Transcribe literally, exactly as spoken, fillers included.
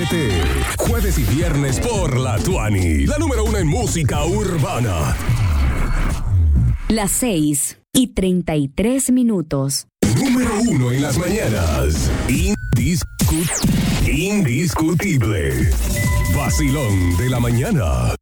Atrévete. Jueves y viernes por La Tuani. La número uno en música urbana. Las seis y treinta y tres minutos. Número uno en las mañanas. Indiscu- indiscutible. Vacilón de la mañana.